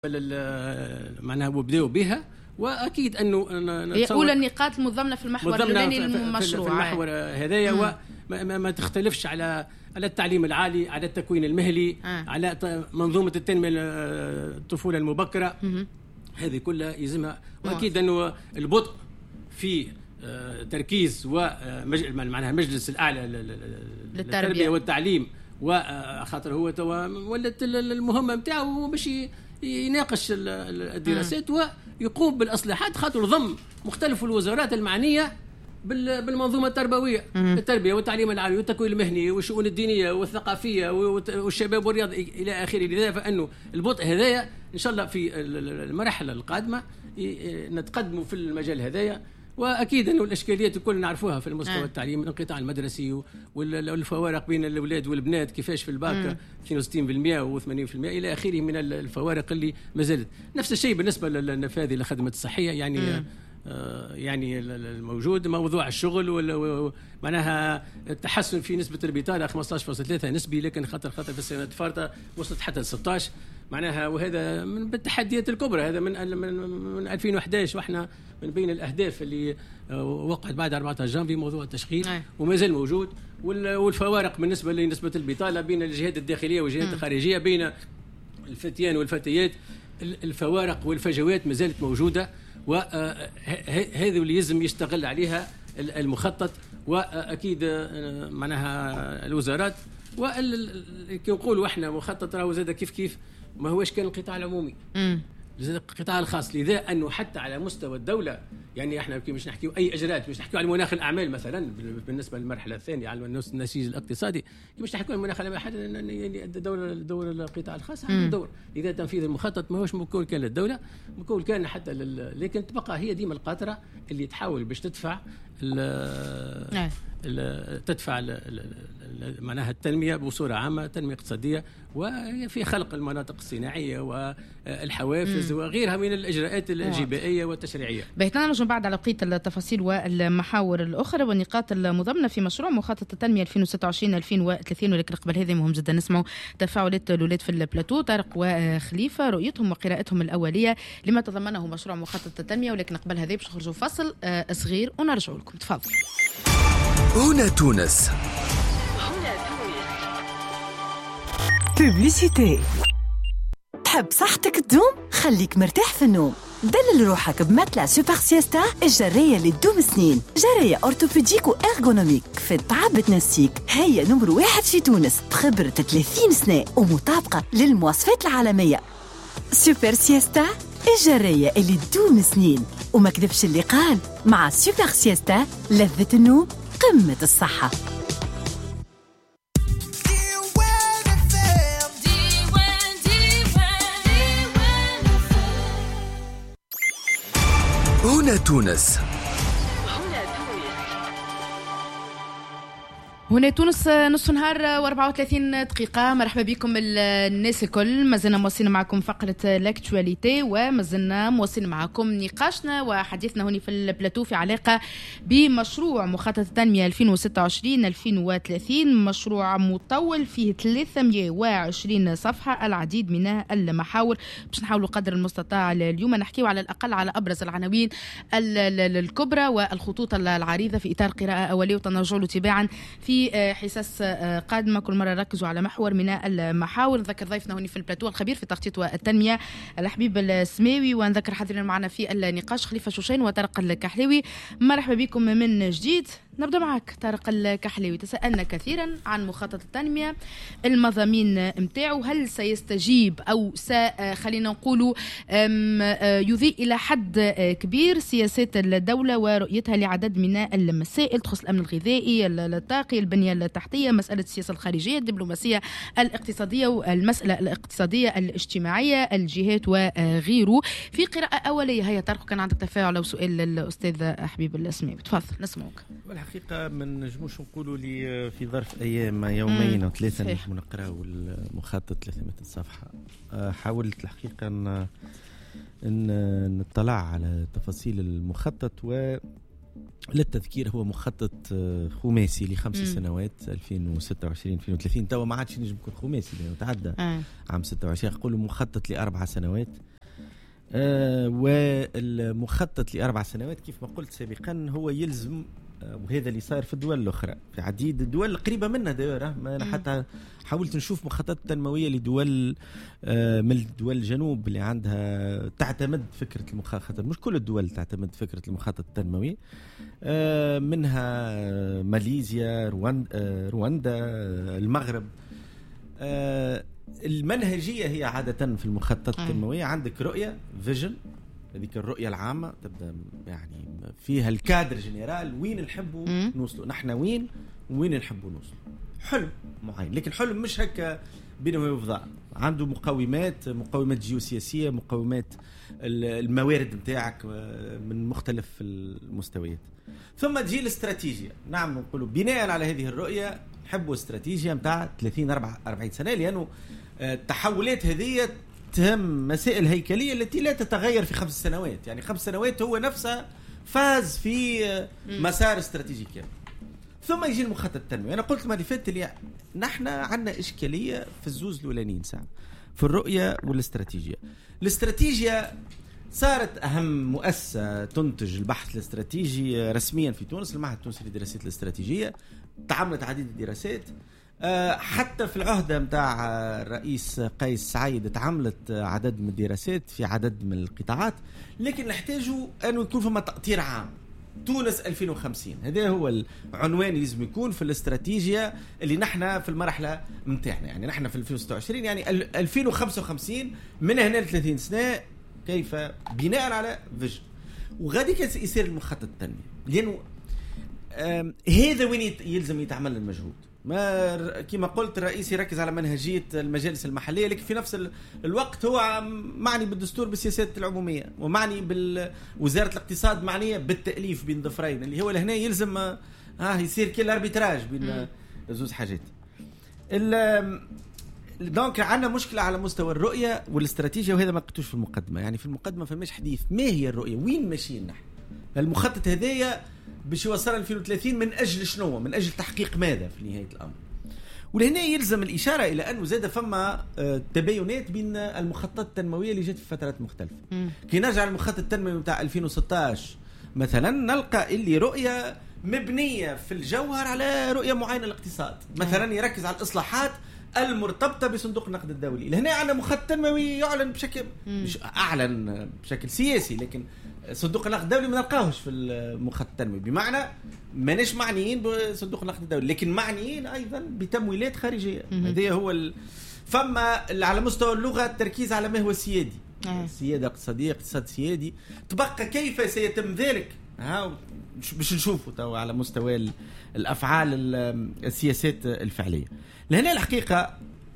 معناها وبداوا بها، واكيد انه اولى النقاط المضمنه في المحور الاولاني للمشروع في المحور هذايا، وما تختلفش على التعليم العالي، على التكوين المهني، على منظومه التنميه الطفوله المبكره. هذه كلها يلزمها، واكيد انه البطء في تركيز معناها مجلس الاعلى للتربيه والتعليم، وخاطر هو ولت المهمه نتاعو باش يناقش الدراسات ويقوم بالاصلاحات، خاطر ضم مختلف الوزارات المعنيه بالمنظومه التربويه، التربيه والتعليم العالي والتكوين المهني والشؤون الدينيه والثقافيه والشباب والرياضه الى اخره. لذلك فانه البطء هذايا ان شاء الله في المراحل القادمه نتقدموا في المجال هذايا. واكيد انه الاشكاليات الكل نعرفوها في المستوى التعليمي، الانقطاع المدرسي والفوارق بين الاولاد والبنات كيفاش في الباكا 62% و80% الى اخره من الفوارق اللي ما زالت. نفس الشيء بالنسبه للنفاذ الخدمه الصحيه، يعني الموجود موضوع الشغل معناها التحسن في نسبه البطاله 15.3 نسبي، لكن خطر في السنوات الفارطه وصلت حتى 16 معناها. وهذا من التحديات الكبرى، هذا من 2011 واحنا من بين الاهداف اللي وقعت بعد 14 جانفي موضوع التشغيل وما زال موجود. والفوارق بالنسبه لنسبه البطاله بين الجهات الداخليه والجهات الخارجيه، بين الفتيان والفتيات، الفوارق والفجوات ما زالت موجوده، وهذا اللي يلزم يشتغل عليها المخطط، واكيد معناها الوزارات. كي نقولوا احنا مخطط راهو زاد كيف ما هوش كان القطاع العمومي، القطاع الخاص. لذا انه حتى على مستوى الدوله، يعني احنا كي مش نحكيو اي اجراءات، مش نحكيو على مناخ الاعمال مثلا بالنسبه للمرحله الثانيه على النسيج الاقتصادي، مش نحكيو على مناخ الاعمال، يعني دور القطاع الخاص عنده دور. لذا تنفيذ المخطط ما هوش مكون كان للدوله، مكون كان حتى لكن تبقى هي ديما القاطره اللي تحاول باش تدفع معناها التنميه بصوره عامه، تنميه اقتصاديه، وفي خلق المناطق الصناعيه والحوافز وغيرها من الاجراءات الجبائيه والتشريعيه. بيتنا نرجع بعد على بقيه التفاصيل والمحاور الاخرى والنقاط المضمنه في مشروع مخطط التنميه 2026-2030، ولكن قبل هذا مهم جدا نسمعوا تفاعلات الاولاد في البلاتو، طارق وخليفه، رؤيتهم وقراءتهم الاوليه لما تضمنه مشروع مخطط التنميه. ولكن قبل هذا باش نخرجوا فصل صغير ونرجعوا لكم. تفضل. هنا تونس. بوبليسيتي. تحب صحتك تدوم؟ خليك مرتاح في النوم. دلل روحك بماتلا سوبر سيستا الجرية اللي تدوم سنين، جرية أورتوبيديك وإرغونوميك في التعب تنسيك. هي نمبر 1 في تونس بخبرة 30 سنة ومطابقة للمواصفات العالمية. سوبر سيستا الجرية اللي تدوم سنين، وما كذبش اللي قال، مع سوبر سيستا لذة النوم قمة الصحة. هنا تونس. هنا تونس نصف نهار و34 دقيقة. مرحبا بكم الناس الكل. مازلنا مواصلين معكم فقرة لاكتواليتي، ومازلنا مواصلين معكم نقاشنا وحديثنا هنا في البلاتو في علاقة بمشروع مخطط التنمية 2026-2030، مشروع مطول فيه 320 صفحة، العديد من المحاور. باش نحاولوا قدر المستطاع اليوم نحكيو على الأقل على أبرز العناوين الكبرى والخطوط العريضة في إطار قراءة أولية، وتنرجعوا له تباعا في حصص قادمة. كل مرة ركزوا على محور من المحاور. نذكر ضيفنا هنا في البلاتو الخبير في التخطيط والتنمية الحبيب السماوي، ونذكر حاضرين معنا في النقاش خليفة شوشين وطارق الكحلاوي. مرحبا بكم من جديد. نبدأ معك طارق الكحلاوي. تسألنا كثيرا عن مخطط التنمية، المضامين متاعه، هل سيستجيب أو خلينا نقولوا يضيء إلى حد كبير سياسات الدولة ورؤيتها لعدد من المسائل تخص الأمن الغذائي، الطاقي، البنية التحتية، مسألة السياسة الخارجية، الدبلوماسية الاقتصادية والمسألة الاقتصادية الاجتماعية، الجهات وغيره. في قراءة أولية هي طارق، كان عندك تفاعل أو سؤال الأستاذ حبيب السماوي، تفضل نسمعك. الحقيقة ما نجموش نقولوا لي في ظرف أيام يومين أو ثلاثة نجمو نقراو المخطط 300 صفحة. حاولت الحقيقة أن نطلع على تفاصيل المخطط، وللتذكير هو مخطط خماسي ل5 سنوات 2026-2030. توا ما عادش نجم يكون خماسي لأنه تعدى عام 26. نقولوا مخطط ل4 سنوات والمخطط ل4 سنوات كيف ما قلت سابقا هو يلزم، وهذا اللي صار في الدول الأخرى، في عديد الدول قريبة منا دائرة. أنا حتى حاولت نشوف مخططات تنموية لدول من الدول الجنوب اللي عندها تعتمد فكرة المخطط، مش كل الدول تعتمد فكرة المخطط التنموي، منها ماليزيا، رواندا، المغرب. المنهجية هي عادة في المخططات التنموية عندك رؤية فيجن، هذيك الرؤية العامة تبدأ يعني فيها الكادر جنرال وين نحبوا نوصلوا نحن، وين نحبوا نوصلوا، حلم معين. لكن حلم مش هكا بينه وفضاء، عنده مقومات جيوسياسية، مقومات الموارد متاعك من مختلف المستويات. ثم تجي الاستراتيجية. نعم نقولوا بناء على هذه الرؤية نحبوا استراتيجية متاع 30-40 سنة، لأنه التحولات هذه تهم مسائل هيكلية التي لا تتغير في 5 سنوات. يعني 5 سنوات هو نفسه فاز في مسار استراتيجي كامل. ثم يجي المخطط التنموي. أنا قلت ما اللي فات اللي نحن عندنا إشكالية في الزوز الأولانيين ساعة في الرؤية والاستراتيجية. الاستراتيجية صارت أهم مؤسسة تنتج البحث الاستراتيجي رسميا في تونس، المعهد التونسي للدراسات الاستراتيجية. تعملت عديد الدراسات، حتى في العهدة متاع الرئيس قيس سعيد تعملت عدد من الدراسات في عدد من القطاعات، لكن نحتاجوا أنه يكون فما تأطير عام. تونس 2050 هذا هو العنوان اللي لازم يكون في الاستراتيجية اللي نحن في المرحلة متاعنا. يعني نحن في 2026 يعني 2055 من هنا ل30 سنة، كيف بناء على فيجن. وغادي يصير المخطط التنموي، لأنه هذا وين يلزم يتعمل المجهود. ما كما قلت الرئيس يركز على منهجية المجالس المحلية، لكن في نفس الوقت هو معني بالدستور بالسياسات العمومية، ومعني بوزارة الاقتصاد معنية بالتأليف بين ضفرين، اللي هو لهنا يلزم يصير كل اربيتراج بين زوز حاجات. دونك عندنا مشكلة على مستوى الرؤية والاستراتيجية، وهذا ما قلتوش في المقدمة. يعني في المقدمة فماش حديث ما هي الرؤية، وين ماشيين نحن. المخطط هذايا باش يوصل 2030 من أجل شنو، من أجل تحقيق ماذا في نهاية الأمر. ولهنا يلزم الإشارة إلى أنه زاد فما تباينات بين المخططات التنموية اللي جات في فترات مختلفة. كي نرجع المخطط التنموي بتاع 2016 مثلا نلقى اللي رؤية مبنية في الجوهر على رؤية معينة للاقتصاد، مثلا يركز على الإصلاحات المرتبطة بصندوق النقد الدولي. لهنا عندنا مخطط تنموي يعلن بشكل مش أعلن بشكل سياسي، لكن صندوق النقد الدولي ما نلقاهوش في المخطط التنموي، بمعنى ماناش معنيين بصندوق النقد الدولي، لكن معنيين أيضا بتمويلات خارجية. هذا هو فما على مستوى اللغة التركيز على ما هو سيادي، سيادة اقتصادية، اقتصاد سيادي. تبقى كيف سيتم ذلك باش نشوفوا تو على مستوى الأفعال السياسات الفعلية. لهنا الحقيقة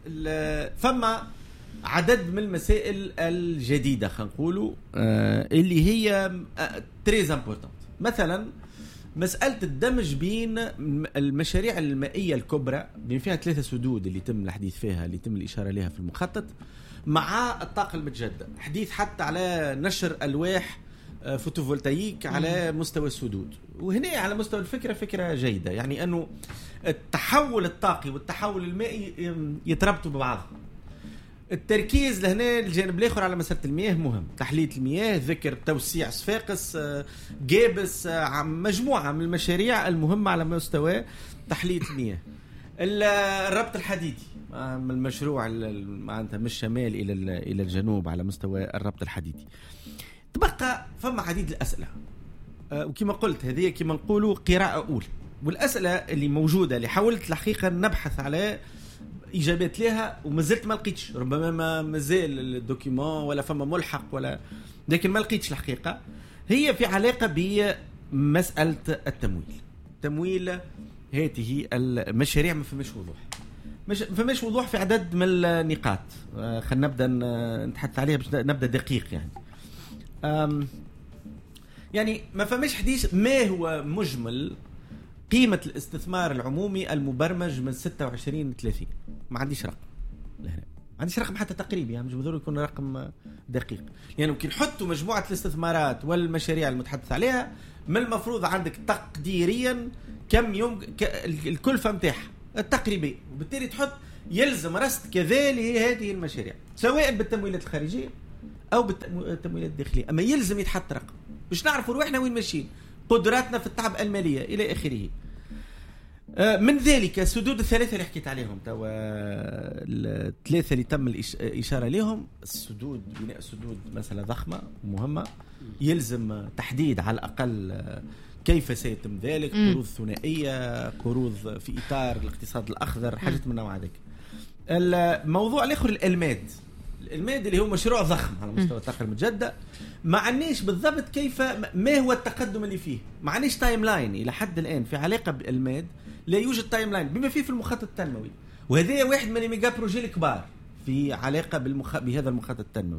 فما عدد من المسائل الجديدة خلينا نقولوا اللي هي تريز امبورطانت. مثلا مسألة الدمج بين المشاريع المائية الكبرى اللي فيها 3 سدود اللي تم الحديث فيها، اللي تم الإشارة لها في المخطط، مع الطاقة المتجددة. حديث حتى على نشر ألواح فوتوفولتايك على مستوى السدود. وهنا على مستوى الفكرة فكرة جيدة، يعني أنه التحول الطاقي والتحول المائي يتربطوا ببعضهم. التركيز لهنا الجانب الآخر على مسألة المياه مهم، تحلية المياه، ذكر توسيع صفاقس، جابس، مجموعة من المشاريع المهمة على مستوى تحلية المياه. الربط الحديدي من المشروع معناتها من الشمال إلى الجنوب على مستوى الربط الحديدي. تبقى فما عديد الأسئلة، وكما قلت هذه كما نقولوا قراءة أولى، والأسئلة اللي موجودة اللي حاولت الحقيقة نبحث على إجابات لها ومازلت ما لقيتش. ربما ما زال الدوكيمون ولا فما ملحق ولا، لكن ما لقيتش الحقيقة. هي في علاقة بمسألة التمويل هذه المشاريع ما فماش وضوح في عدد من النقاط. خلينا نبدأ نتحدث عليها باش نبدأ دقيق. يعني ما فماش حديث ما هو مجمل قيمة الاستثمار العمومي المبرمج من 26 ل 30. ما عنديش رقم لهنا، ما عنديش رقم حتى تقريبي، يعني مش ضروري يكون رقم دقيق. يعني ممكن نحطوا مجموعة الاستثمارات والمشاريع المتحدث عليها، من المفروض عندك تقديريا كم يوم الكلفة متاعها التقريبية، وبالتالي تحط يلزم رصد كذلك هذه المشاريع سواء بالتمويلات الخارجية او بالتمويلات الداخليه. اما يلزم يتحط رقم باش نعرفوا روحنا وين ماشيين، قدراتنا في التعب الماليه الى اخره. من ذلك السدود الثلاثه اللي حكيت عليهم توا، الثلاثه اللي تم الاشاره لهم، السدود، بناء سدود مساله ضخمه ومهمه، يلزم تحديد على الاقل كيف سيتم ذلك، قروض ثنائيه، قروض في اطار الاقتصاد الاخضر، حاجات من النوع هذاك. الموضوع الاخر الالماد اللي هو مشروع ضخم على مستوى الطاقه المتجدده، ما عناش بالضبط كيف، ما هو التقدم اللي فيه، ما عناش تايم لاين الى حد الان في علاقه بالماد. لا يوجد تايم لاين بما فيه في المخطط التنموي، وهذا واحد من الميجا بروجي الكبار في علاقه بهذا المخطط التنموي.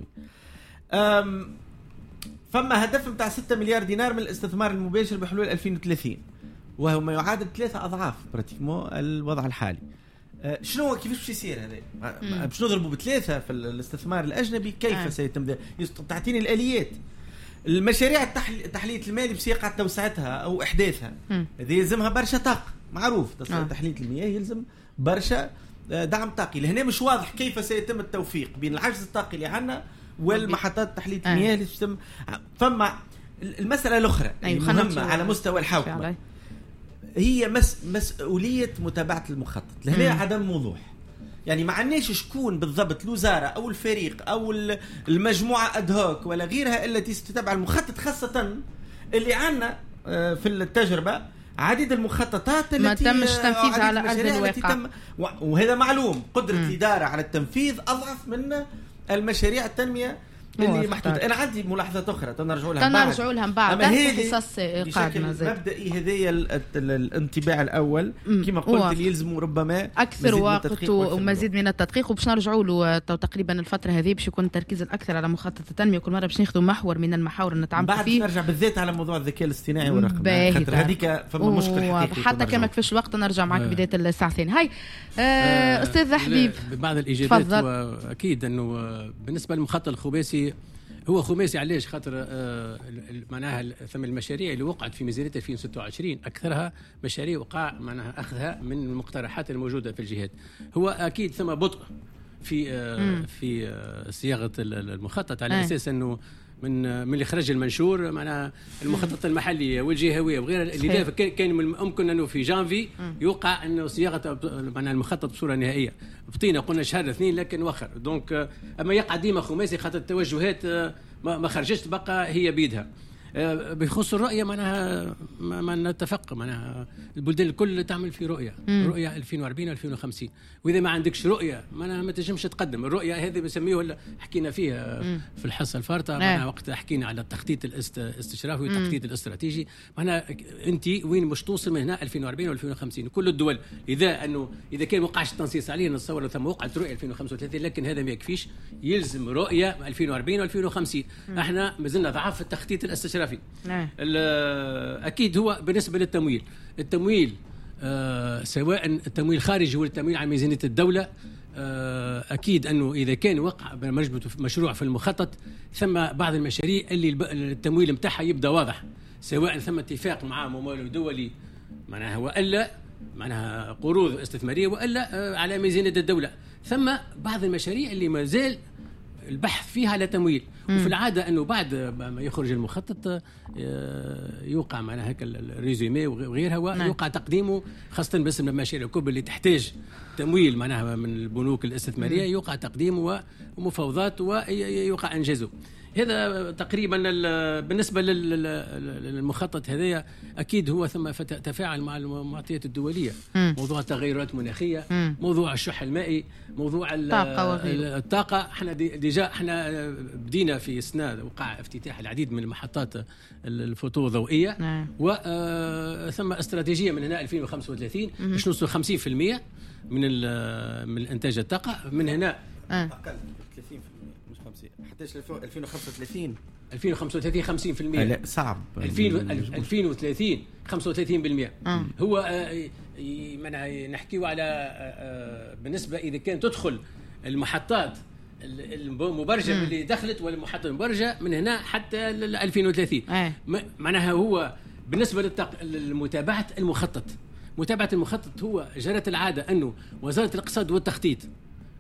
فما هدف نتاع 6 مليار دينار من الاستثمار المباشر بحلول 2030، وهو ما يعادل 3 أضعاف براتيكمو الوضع الحالي. شنو كيفاش باش يصير هذا؟ باش نضربوا بثلاثه في الاستثمار الاجنبي، كيف سيتم ذلك؟ تعطيني الاليات. المشاريع تحليه المال باش يقع توسعتها او احداثها، هذه يلزمها برشا طاقه، معروف تحليه المياه يلزم برشا دعم طاقي. لهنا مش واضح كيف سيتم التوفيق بين العجز الطاقي اللي عندنا والمحطات تحليه المياه اللي تتم. فما المساله الاخرى المهمه على مستوى الحوكمه هي مسؤوليه متابعه المخطط. لهنا عدم وضوح، يعني ما عندناش شكون بالضبط الوزاره او الفريق او المجموعه ادهوك ولا غيرها التي ستتابع المخطط، خاصه اللي عندنا في التجربه عديد المخططات التي ما تمش تنفيذها على ارض الواقع، وهذا معلوم. قدره الاداره على التنفيذ اضعف من المشاريع التنميه اللي محدود. انا عندي ملاحظات اخرى تنرجعوا لها بعد قصص قادمه مبدئي. هذه الانطباع الاول كما قلت اللي يلزم ربما اكثر وقت ومزيد من التدقيق، وباش نرجعوا له تقريبا الفتره هذه باش يكون التركيز الاكثر على مخطط التنميه. كل مره باش ناخذوا محور من المحاور نتعمقوا فيه، بعد نرجع بالذات على موضوع الذكاء الاصطناعي والرقم، خاطر هذيك فما مشكل حقيقي. حتى كما كفاش الوقت نرجع معك بدايه الساعه 2. هاي استاذ حبيب بعض الاجابات. واكيد انه بالنسبه للمخطط الخماسي هو خماسي علاش؟ خاطر معناها ثم المشاريع اللي وقعت في ميزانية 2026 أكثرها مشاريع وقع معناها أخذها من المقترحات الموجودة في الجهات. هو أكيد ثم بطء في صياغة المخطط على أساس أنه من اللي خرج المنشور معناها المخطط المحلية والجهوية وغيرها اللي كان من الممكن أنه في جانفي يوقع أنه صياغة معناها المخطط بصورة نهائية. بطينا قلنا شهر 2 لكن وخر. دونك أما يقع ديما خماسي خاطر التوجهات ما خرجتش بقى هي بيدها. بخصوص الرؤية معناها ما نتفق، معناها البلدان الكل تعمل في رؤية 2040-2050، وإذا ما عندكش رؤية ما تنجمش تقدم. الرؤية هذه بنسميه حكينا فيها في الحصة الفارطة معناها وقت حكينا على التخطيط الاستشرافي والتخطيط الاستراتيجي. معناها أنت وين مش توصل من هنا 2040 و2050. كل الدول إذا كان وقعش التنصيص عليه نتصور ثم وقعت رؤية 2035، لكن هذا ما يكفيش، يلزم رؤية 2040 و2050. احنا ما زلنا ضعاف في التخطيط الاستشرافي. أكيد هو بالنسبة التمويل سواء التمويل خارجي ولا التمويل على ميزانية الدولة. أكيد أنه إذا كان وقع مشروع في المخطط ثم بعض المشاريع اللي التمويل متاعها يبدأ واضح، سواء ثم اتفاق مع ممول دولي معناها وإلا معناها قروض استثمارية وإلا على ميزانية الدولة. ثم بعض المشاريع اللي ما زال البحث فيها على تمويل. وفي العادة أنه بعد ما يخرج المخطط يوقع معنا هكا الريزومي وغيرها ويوقع تقديمه، خاصة باسم المشاريع الكبرى اللي تحتاج تمويل معناها من البنوك الاستثمارية، يوقع تقديمه ومفاوضات ويوقع إنجازه. هذا تقريبا بالنسبة للمخطط هذا. أكيد هو ثم تفاعل مع المعطيات الدولية، موضوع التغيرات المناخية، موضوع الشح المائي، موضوع الطاقة. احنا ديجا احنا بدينا في سنة وقع افتتاح العديد من المحطات الفوتوضوئية، وثم استراتيجية من هنا 2035 باش نوصل 50% من الانتاج الطاقة من هنا. أقل 30% مش 50 حتى 2035 50%. لا صعب. 2030 35%. هو نحكيو على بالنسبة إذا كان تدخل المحطات المبرجة اللي دخلت والمحطة المبرجة من هنا حتى 2030. معناها هو بالنسبة لمتابعة المخطط. متابعة المخطط هو جرت العادة أنه وزارة الاقتصاد والتخطيط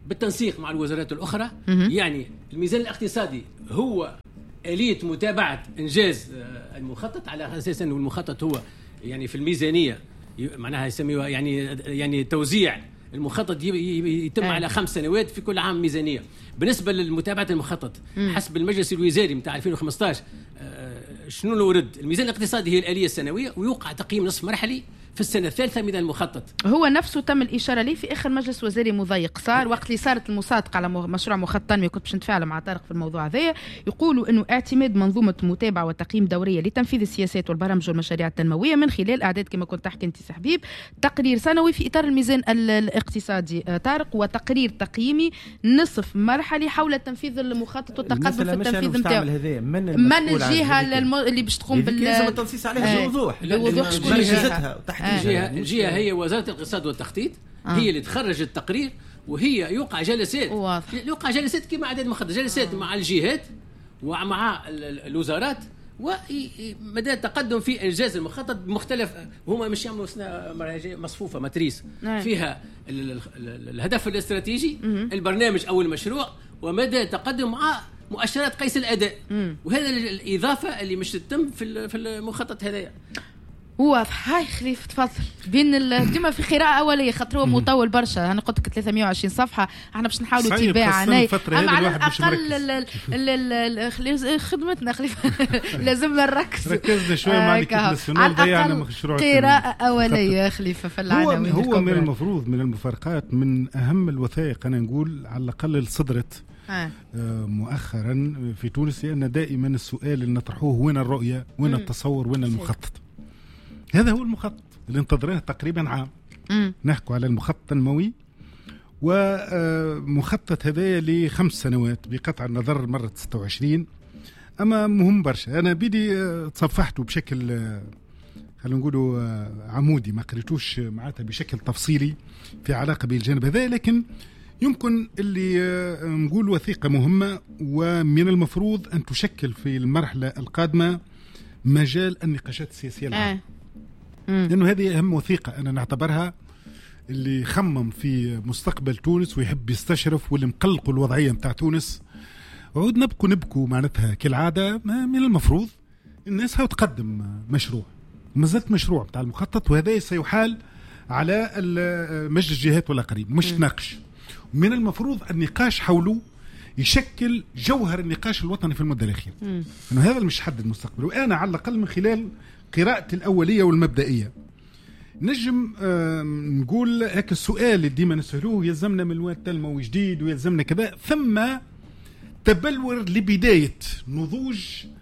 بالتنسيق مع الوزارات الأخرى. يعني الميزان الاقتصادي هو آلية متابعة إنجاز المخطط، على أساس أنه المخطط هو يعني في الميزانية معناها يسميها يعني توزيع المخطط يتم على 5 سنوات في كل عام ميزانية. بالنسبة للمتابعة المخطط حسب المجلس الوزاري متاع 2015 شنو الورد؟ الميزان الاقتصادي هي الآلية السنوية، ويوقع تقييم نصف مرحلي في السنة الثالثة من المخطط. هو نفسه تم الإشارة ليه في آخر مجلس وزاري مضيق صار وقت اللي صارت المصادقة على مشروع مخطط تنمية. كنت باش نتفاعل مع طارق في الموضوع هذا. يقولوا إنه اعتماد منظومة متابعة وتقييم دورية لتنفيذ السياسات والبرامج والمشاريع التنموية من خلال أعداد كما كنت تحكي أنت حبيب، تقرير سنوي في إطار الميزان الاقتصادي طارق، وتقرير تقييمي نصف مرحلي حول تنفيذ المخطط والتقدم في التنفيذ نتاعو. من الجهة اللي باش تقوم لازم التنصيص عليها بوضوح شكون جهتها. الجهة هي وزارة الاقتصاد والتخطيط، هي اللي تخرج التقرير، وهي يوقع جلسات كما عدد مخطط جلسات مع الجهات ومع الوزارات، ومدى التقدم في إنجاز المخطط بمختلف. هما مش يعملوا مصفوفة ماتريس فيها الهدف الاستراتيجي، البرنامج أو المشروع، ومدى التقدم مع مؤشرات قيس الأداء. وهذا الإضافة اللي مش تتم في المخطط هذايا. واضح. هاي خليفة تفضل. بين ديما في قراءة أولية خاطر هو مطول برشا. أنا قلت لك 320 صفحة، احنا باش نحاولوا نتابع أما على الأقل خدمتنا خليفة لازمنا نركز. ركزنا شوية مع الكيب ناسيونال ضيعنا مشروع قراءة أولية خليفة في العناوين. هو من المفروض من المفارقات من أهم الوثائق أنا نقول على الأقل اللي صدرت مؤخرا في تونس، لأن دائما السؤال اللي نطرحوه وين الرؤية، وين التصور، وين المخطط. هذا هو المخطط اللي انتظرناه تقريبا عام. نحكوا على المخطط التنموي، ومخطط هذا ل5 سنوات بقطع النظر مرة 26. أما مهم برشا. أنا بدي تصفحته بشكل خلينا نقولوا عمودي، ما قريتوش معناتها بشكل تفصيلي في علاقة بالجانب هذا، لكن يمكن اللي نقول وثيقة مهمة ومن المفروض أن تشكل في المرحلة القادمة مجال النقاشات السياسية العامة. لأنه هذه أهم وثيقة أنا نعتبرها اللي خمم في مستقبل تونس ويحب يستشرف، واللي مقلقوا الوضعية متاع تونس. وعود نبكوا معناتها كالعادة. من المفروض الناس هاو تقدم مشروع، ومازلت مشروع متاع المخطط، وهذا سيحال على مجلس الجهات والأقارب مش تناقش. من المفروض النقاش حوله يشكل جوهر النقاش الوطني في المدة الأخيرة. إنه هذا مش حد المستقبل. وأنا على الأقل من خلال قراءة الأولية والمبدئية نجم نقول هيك السؤال اللي ديما نسألوه يلزمنا من الواد تنموي جديد ويلزمنا كذا، ثم تبلور لبداية نضوج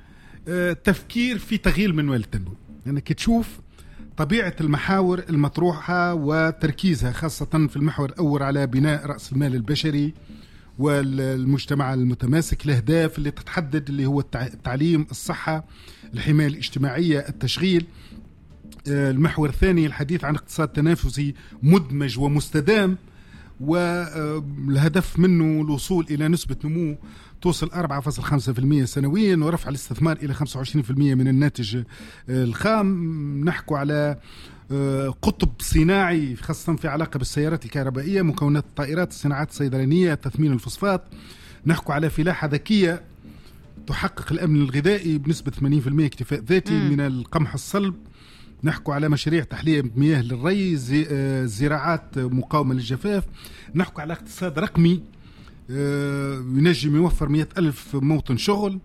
تفكير في تغيير منوال التنموي. يعني كتشوف طبيعة المحاور المطروحة وتركيزها خاصة في المحور الأول على بناء رأس المال البشري والمجتمع المتماسك، الأهداف اللي تتحدد اللي هو التعليم، الصحة، الحماية الاجتماعية، التشغيل. المحور الثاني الحديث عن اقتصاد تنافسي مدمج ومستدام، والهدف منه الوصول إلى نسبة نمو توصل 4.5% سنويا، ورفع الاستثمار إلى 25% من الناتج الخام. نحكوا على قطب صناعي خاصة في علاقة بالسيارات الكهربائية، مكونات الطائرات، الصناعات الصيدلانية، تثمين الفوسفات. نحكوا على فلاحة ذكية تحقق الأمن الغذائي بنسبة 80% اكتفاء ذاتي من القمح الصلب. نحكوا على مشاريع تحلية مياه للري، زراعات مقاومة للجفاف. نحكوا على اقتصاد رقمي ينجم يوفر 100,000 موطن شغل.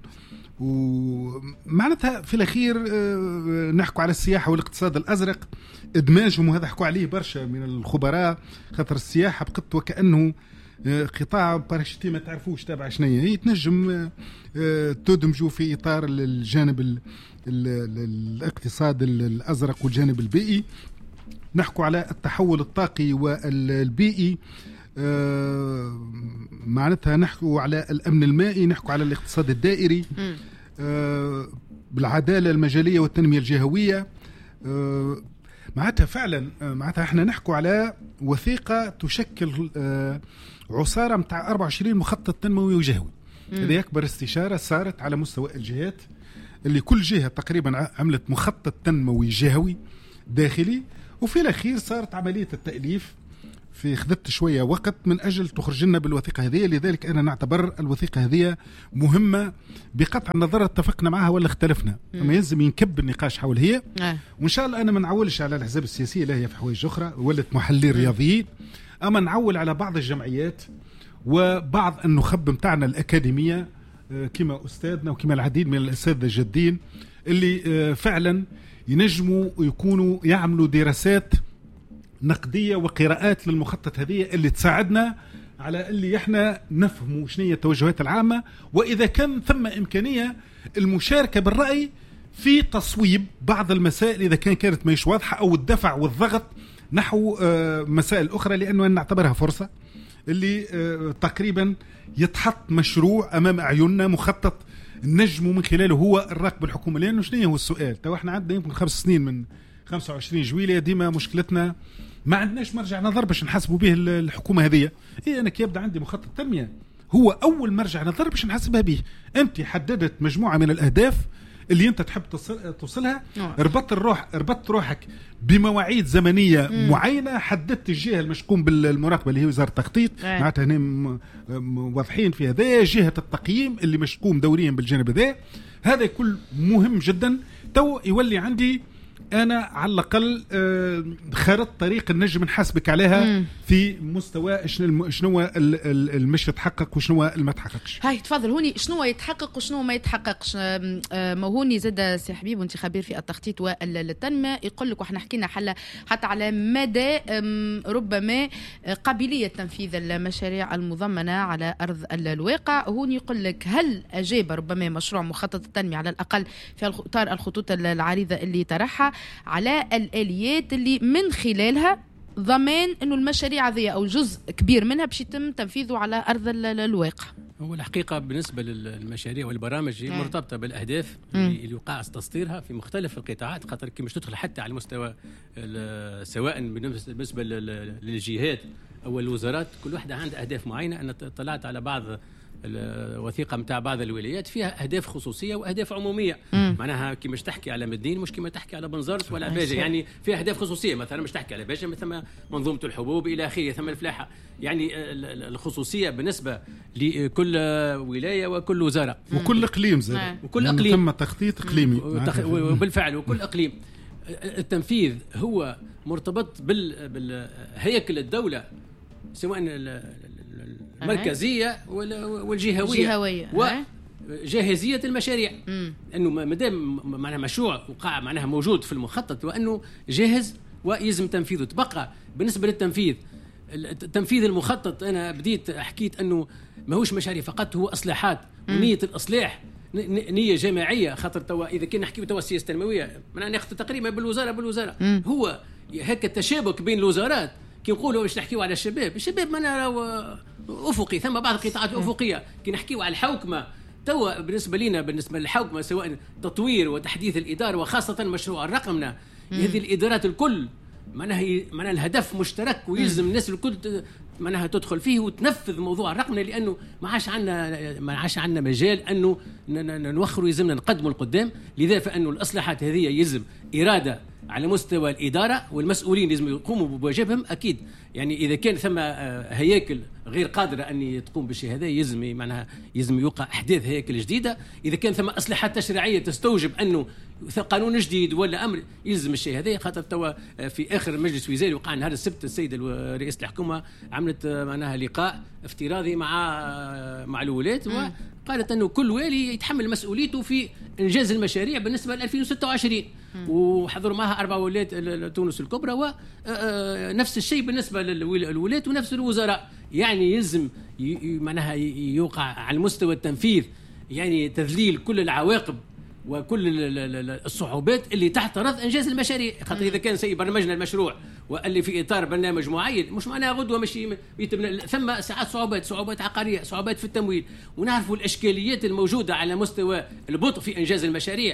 ومعناتها في الأخير نحكوا على السياحة والاقتصاد الأزرق، إدماجهم، وهذا حكوا عليه برشا من الخبراء، خاطر السياحة بقت وكأنه قطاع باراشوتي ما تعرفوش تابع شنية، هي تنجم تدمجوا في إطار الجانب الاقتصاد الأزرق والجانب البيئي. نحكوا على التحول الطاقي والبيئي، معناتها نحكوا على الأمن المائي، نحكوا على الاقتصاد الدائري، بالعدالة المجالية والتنمية الجهوية. معناتها فعلا معناتها احنا نحكوا على وثيقة تشكل عصارة متاع 24 مخطط تنموي وجهوي. هذه أكبر استشارة صارت على مستوى الجهات، اللي كل جهة تقريبا عملت مخطط تنموي جهوي داخلي، وفي الأخير صارت عملية التأليف في خذت شوية وقت من أجل تخرج لنا بالوثيقة هذه. لذلك أنا نعتبر الوثيقة هذه مهمة بقطع النظر اتفقنا معها ولا اختلفنا، أما يلزم ينكب النقاش حول هي. وإن شاء الله أنا ما نعولش على الأحزاب السياسية، لا هي في حوايج أخرى ولت محللين رياضيين، أما نعول على بعض الجمعيات وبعض النخب متاعنا الأكاديمية كما أستاذنا وكما العديد من الأساتذة الجادين اللي فعلا ينجموا يكونوا يعملوا دراسات نقدية وقراءات للمخطط هذه اللي تساعدنا على اللي احنا نفهموا شنو هي التوجهات العامة، وإذا كان ثم إمكانية المشاركة بالرأي في تصويب بعض المسائل إذا كانت ماهيش واضحة، أو الدفع والضغط نحو مسائل أخرى، لأنه أنا نعتبرها فرصة اللي تقريبا يتحط مشروع أمام أعيننا، مخطط نجموا من خلاله هو الراقب الحكومة. لأنه شنو هو السؤال؟ تو احنا عندنا يمكن 5 سنين من 25 جويلية ديما مشكلتنا ما عندناش مرجع نظر باش نحسبوا به الحكومة هذه. إيه أنا كي يبدأ عندي مخطط تنمية هو أول مرجع نظر باش نحسبها به. أنت حددت مجموعة من الأهداف اللي أنت تحب توصلها، ربطت روحك بمواعيد زمنية معينة، حددت الجهة المشكوم بالمراقبة اللي هي وزارة التخطيط، معناتها هنا واضحين في هذا، جهة التقييم اللي مشكوم دوريا بالجانب هذا كل مهم جدا. تو يولي عندي أنا على الأقل خارطة طريق النجم نحاسبك عليها في مستوى شنو المش يتحقق وشنو ما تحققش. هاي تفضل هوني شنو يتحقق وشنو ما يتحققش. هوني زاد سي حبيب وانت خبير في التخطيط والتنمية يقول لك، وإحنا حكينا حتى على مدى ربما قابلية تنفيذ المشاريع المضمنة على أرض الواقع. هوني يقول لك هل أجاب ربما مشروع مخطط التنمية على الأقل في إطار الخطوط العريضة اللي طرحها على الآليات اللي من خلالها ضمان أنه المشاريع هذه أو جزء كبير منها باش يتم تنفيذه على أرض الواقع؟ هو الحقيقة بالنسبة للمشاريع والبرامج مرتبطة بالأهداف اللي يقع تسطيرها في مختلف القطاعات، خاطر كي مش تدخل حتى على المستوى سواء بالنسبة للجهات أو الوزارات كل واحدة عندها أهداف معينة. أنا طلعت على بعض الوثيقة متاع بعض الولايات فيها أهداف خصوصية وأهداف عمومية. معناها كي مش تحكي على مدين مش كما تحكي على بنزرت ولا باجة، يعني فيها أهداف خصوصية. مثلا مش تحكي على باجة مثل منظومة الحبوب إلى آخره، ثم الفلاحة. يعني الخصوصية بالنسبة لكل ولاية وكل وزارة وكل إقليم زي وكل إقليم ثم تخطيط إقليمي وبالفعل وكل إقليم. التنفيذ هو مرتبط بالهيكل الدولة سواء المركزية والجهوية وجاهزية المشاريع. أنه مادام معناها مشروع وقع معناها موجود في المخطط وأنه جاهز ويلزم تنفيذه. تبقى بالنسبة للتنفيذ تنفيذ المخطط، أنا بديت حكيت أنه ما هوش مشاريع فقط، هو إصلاحات ونية الإصلاح نية جماعية. خاطر توا إذا كنا نحكي توا السياسة التنموية معناها ناخذ تقريبا بالوزارة هو هيك التشابك بين الوزارات. كي نقولوا باش نحكيوا على الشباب ما نرى أفقي، ثم بعض القطاعات أفقية. كي نحكيوا على الحوكمة توا بالنسبة لنا بالنسبة للحوكمة سواء تطوير وتحديث الإدارة وخاصة مشروع الرقمنة، هذه الإدارات الكل معناها الهدف مشترك ويلزم الناس الكل معناها تدخل فيه وتنفذ موضوع الرقمنة، لأنه ما عاش عندنا مجال أنه نوخر ويلزمنا نقدموا القدام. لذا فإنه الإصلاحات هذه يلزم إرادة على مستوى الإدارة والمسؤولين لازم يقوموا بواجبهم أكيد. يعني إذا كان ثم هياكل غير قادرة أن تقوم بالشيء هذا يلزم يوقع أحداث هياكل جديدة. إذا كان ثم إصلاحات تشريعية تستوجب أنه قانون جديد ولا أمر يلزم الشيء هذا. خاطر توا في آخر مجلس وزاري وقع نهار السبت السيدة رئيسة الحكومة عملت معناها لقاء افتراضي مع الولاة وقالت أنه كل والي يتحمل مسؤوليته في إنجاز المشاريع بالنسبة ل 2026 وحضروا معها 4 ولايات تونس الكبرى ونفس الشيء بالنسبة للولايات ونفس الوزراء. يعني يلزم معناها يوقع على مستوى التنفيذ يعني تذليل كل العواقب وكل الصعوبات اللي تحترض إنجاز المشاريع. خاطر إذا كان برنامجنا المشروع واللي في إطار برنامج معين مش معناها غدوة مش ثم ساعات صعوبات عقارية، صعوبات في التمويل، ونعرفوا الإشكاليات الموجودة على مستوى البطء في إنجاز المشاريع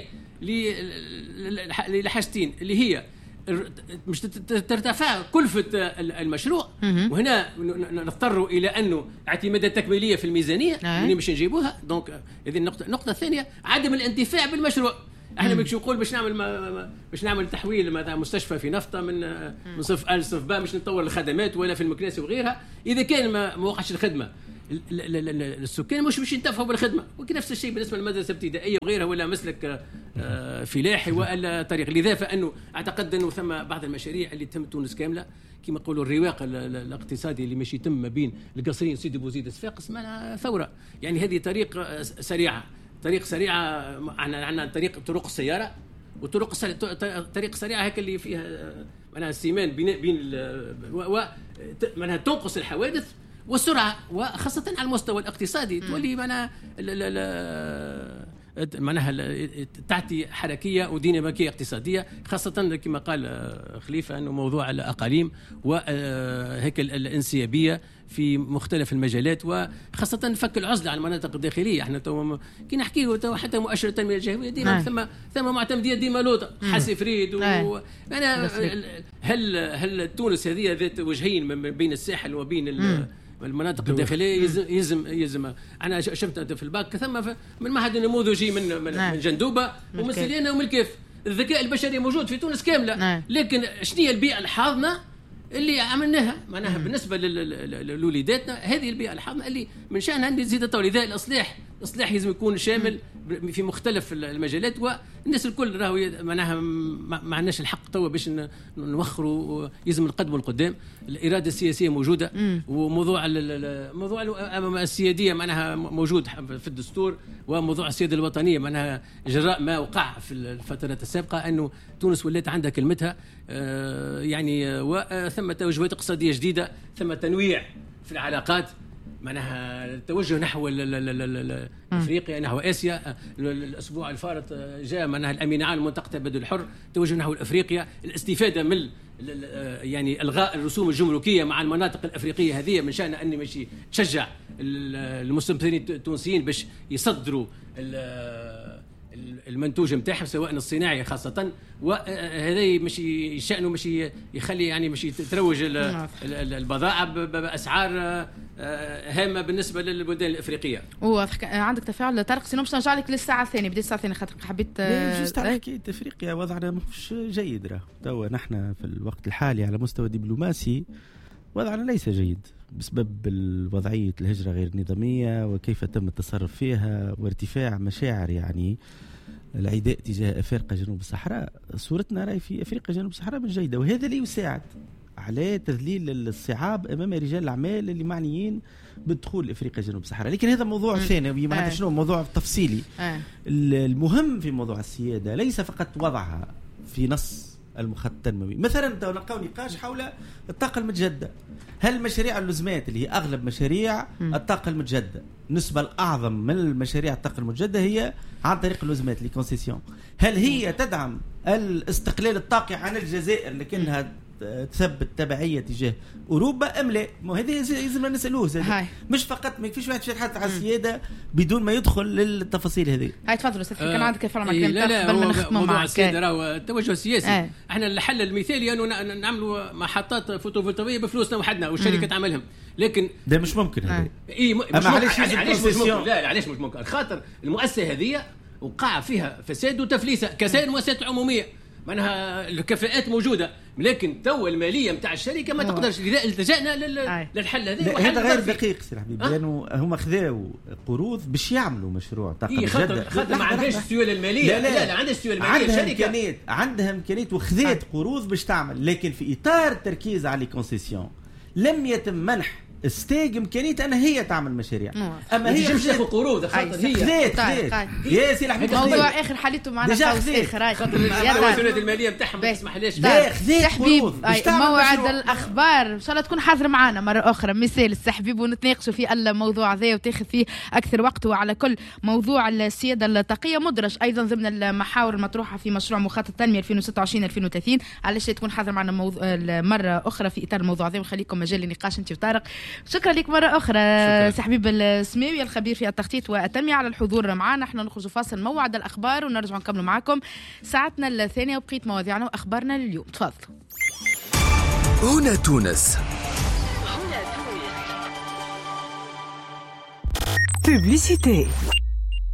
لحاجتين اللي هي مش ترتفع كلفة المشروع، وهنا نضطر إلى أنه اعتمادات تكميلية في الميزانية اللي مش نجيبوها. دونك هذه النقطة الثانية عدم الانتفاع بالمشروع. احنا باش نقول باش نعمل تحويل مثلا مستشفى في نفطه من صف ا لصف ب، مش نطور الخدمات ولا في المكناسي وغيرها. اذا كان ما وقعش الخدمه السكان مش باش ينتفعوا بالخدمه. ونفس الشيء بالنسبه للمدرسه الابتدائيه وغيرها، ولا مسلك فلاحي ولا طريق. لذا فانه اعتقد انه ثم بعض المشاريع اللي تم تونس كامله كما نقولوا الرواق الاقتصادي اللي ماشي يتم ما بين القصرين سيدي بوزيد صفاقس اسمها ثوره. يعني هذه طريق سريعه، عندنا طرق السياره وطرق طريق سريعه هيك اللي فيها معناها السيمان بين معناها تنقص الحوادث والسرعه، وخاصه على المستوى الاقتصادي تولي معناها تعطي حركيه وديناميكيه اقتصاديه، خاصه كما قال خليفه انه موضوع الاقاليم وهيك الانسيابيه في مختلف المجالات، وخاصه فك العزله على المناطق الداخليه. احنا كي نحكيو حتى مؤشر التنميه الجهويه ديما ثم معتمديه ديما لوطه حسي فريد انا هل تونس هذه ذات وجهين بين الساحل وبين المناطق الداخليه؟ يلزم. انا شفت في الباك ثم من معهد النموذجي من جندوبه ومن سليانه ومن الكيف. الذكاء البشري موجود في تونس كامله، لكن شنو البيئه الحاضنه اللي عملناها معناها بالنسبه لوليداتنا؟ هذه البيئه الحاضنه اللي من شانها ان تزيد التطور. لذا الاصلاح لازم يكون شامل في مختلف المجالات، والناس الكل راهو معناها ما عندناش الحق توا باش نوخروا، لازم نقدموا القدام. الاراده السياسيه موجوده، وموضوع السياديه معناها موجود في الدستور، وموضوع السياده الوطنيه معناها جراء ما وقع في الفترات السابقه انه تونس ولات عندها كلمتها. يعني وثم توجهات اقتصاديه جديده، ثم تنويع في العلاقات، معناها التوجه نحو افريقيا، نحو اسيا. الاسبوع الفارط جاء معناها الامين العام المنطقه التبادل الحر، توجه نحو افريقيا، الاستفاده من يعني الغاء الرسوم الجمركيه مع المناطق الافريقيه هذه من شأنها ان ماشي تشجع المستثمرين التونسيين باش يصدروا المنتوج نتاعهم سواء الصناعي خاصه، وهذا ماشي شأنه ماشي يخلي يعني ماشي تروج البضائع باسعار هامه بالنسبه للبلدان الافريقيه. عندك تفاعل طارق؟ سينو باش نرجع لك للساعه الثانيه، بديت الساعه الثانيه خاطر حبيت جست على حكايه افريقيا. وضعنا مش جيد، راه توا نحن في الوقت الحالي على مستوى دبلوماسي وضعنا ليس جيد بسبب وضعيه الهجره غير النظاميه وكيف تم التصرف فيها وارتفاع مشاعر يعني العداء تجاه افريقيا جنوب الصحراء. صورتنا راي في افريقيا جنوب الصحراء مش جيده، وهذا اللي يساعد على تذليل الصعاب امام رجال الاعمال اللي معنيين بالدخول لافريقيا جنوب الصحراء. لكن هذا موضوع ثاني معناتها شنو موضوع تفصيلي. المهم في موضوع السياده ليس فقط وضعها في نص المخطط التنموي. مثلا نلقاو نقاش حول الطاقه المتجدده. هل مشاريع اللزمات اللي هي اغلب مشاريع الطاقه المتجدده، النسبه الاعظم من المشاريع الطاقه المتجدده هي عن طريق اللزمات لي كونسيسيون، هل هي تدعم الاستقلال الطاقي عن الجزائر لكنها تثبت تبعيه تجاه اوروبا ام لا؟ هذا لازم نسالوه. مش فقط ما يكفيش واحد يتحدث على السياده بدون ما يدخل للتفاصيل هذه. هاي تفضل استاذ، كان عندك كلام معك قبل ما نختم موضوع السياده راهو التوجه السياسي. احنا الحل المثالي انه نعملوا محطات فوتوفولتائيه بفلوسنا وحدنا والشركه تعملهم، لكن ده مش ممكن هذا. علاش مش ممكن؟ لا علاش مش ممكن؟ خاطر المؤسسه هذه وقع فيها فساد وتفليسه كسائر المؤسسات العموميه، معناها الكفاءات موجوده، لكن تو الماليه نتاع الشركه ما تقدرش. لذا التجأنا للحل هذا. هذا غير دقيق سي حبيبي، لانه هما خذاوا قروض باش يعملوا مشروع طاقه متجدده. خاطر ما عندهاش السيوله الماليه. لا عندها السيوله الماليه، عندها امكانيات وخذات قروض باش تعمل، لكن في اطار التركيز على الكونسيسيون لم يتم منح استاج امكانيه ان هي تعمل مشاريع. اما هي مش تاخذ قروض خاطر هي خذات يا سي الحبيب موضوع اخر حليته معنا فوز اخر خاطر المسؤوليه الماليه نتاعهم ما تسمحليش. لا خذات قروض. موعد الاخبار ان شاء الله تكون حاضر معنا مره اخرى مثال السحبيب ونتناقشوا في الموضوع هذا وتاخذ فيه اكثر وقت. وعلى كل موضوع السياده الطاقيه مدرج ايضا ضمن المحاور المطروحه في مشروع مخطط التنميه 2026-2030. علاش تكون حاضر معنا مره اخرى في اطار الموضوع هذا ونخليكم مجال للنقاش انت وطارق. شكرا لك مرة أخرى سحبيب السماوي الخبير في التخطيط والتنمية على الحضور معنا. نحن نخرج فاصل موعد الأخبار ونرجع نكمل معكم ساعتنا الثانية وبقية مواضيعنا وأخبارنا لليوم. تفضلوا. هنا تونس. Publicité.